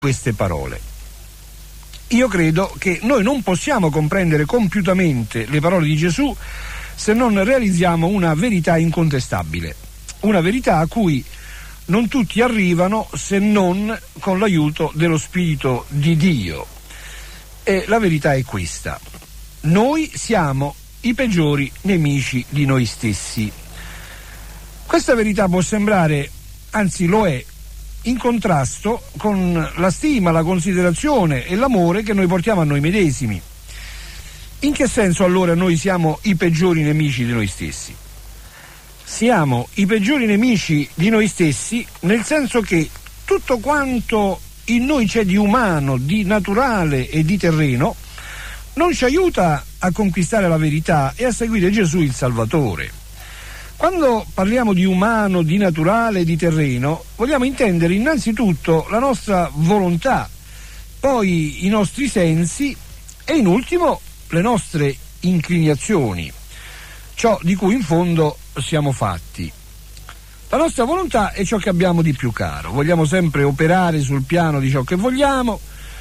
queste parole. Io credo che noi non possiamo comprendere compiutamente le parole di Gesù se non realizziamo una verità incontestabile, una verità a cui non tutti arrivano se non con l'aiuto dello Spirito di Dio. E la verità è questa: noi siamo i peggiori nemici di noi stessi. Questa verità può sembrare, anzi lo è, in contrasto con la stima, la considerazione e l'amore che noi portiamo a noi medesimi. In che senso allora noi siamo i peggiori nemici di noi stessi? Siamo i peggiori nemici di noi stessi nel senso che tutto quanto in noi c'è di umano, di naturale e di terreno non ci aiuta a conquistare la verità e a seguire Gesù il Salvatore. Quando parliamo di umano, di naturale, di terreno, vogliamo intendere innanzitutto la nostra volontà, poi i nostri sensi e in ultimo le nostre inclinazioni, ciò di cui in fondo siamo fatti. La nostra volontà è ciò che abbiamo di più caro, vogliamo sempre operare sul piano di ciò che vogliamo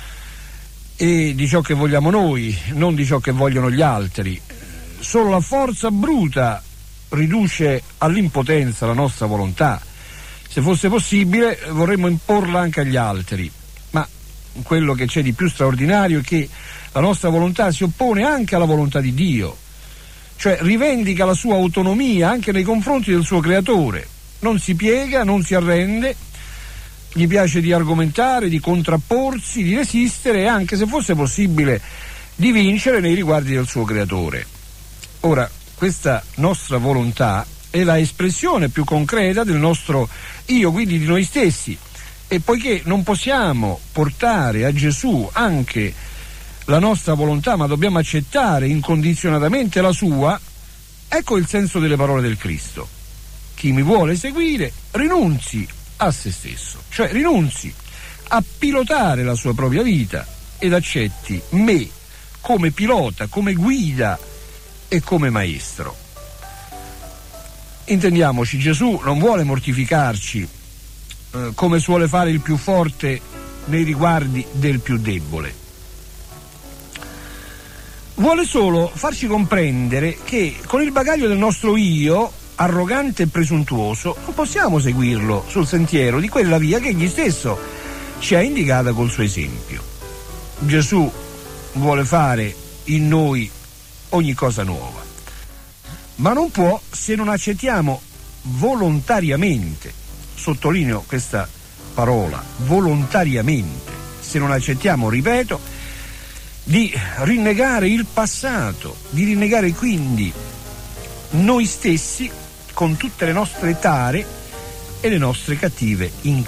e di ciò che vogliamo noi, non di ciò che vogliono gli altri. Solo la forza bruta riduce all'impotenza la nostra volontà. Se fosse possibile vorremmo imporla anche agli altri, ma quello che c'è di più straordinario è che la nostra volontà si oppone anche alla volontà di Dio, cioè rivendica la sua autonomia anche nei confronti del suo creatore, non si piega, non si arrende, gli piace di argomentare, di contrapporsi, di resistere e anche, se fosse possibile, di vincere nei riguardi del suo creatore. Ora, questa nostra volontà è la espressione più concreta del nostro io, quindi di noi stessi, e poiché non possiamo portare a Gesù anche la nostra volontà, ma dobbiamo accettare incondizionatamente la sua, ecco il senso delle parole del Cristo: chi mi vuole seguire rinunzi a se stesso, cioè rinunzi a pilotare la sua propria vita ed accetti me come pilota, come guida e come maestro. Intendiamoci, Gesù non vuole mortificarci come suole fare il più forte nei riguardi del più debole. Vuole solo farci comprendere che con il bagaglio del nostro io, arrogante e presuntuoso, non possiamo seguirlo sul sentiero di quella via che egli stesso ci ha indicata col suo esempio. Gesù vuole fare in noi ogni cosa nuova, ma non può se non accettiamo volontariamente, sottolineo questa parola, volontariamente, se non accettiamo, ripeto, di rinnegare il passato, di rinnegare quindi noi stessi con tutte le nostre tare e le nostre cattive inclinazioni.